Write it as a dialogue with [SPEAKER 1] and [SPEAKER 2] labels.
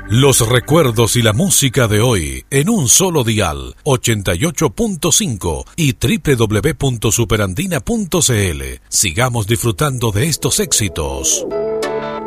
[SPEAKER 1] Los recuerdos y la música de hoy en un solo dial, 88.5 y www.superandina.cl. Sigamos disfrutando de estos éxitos.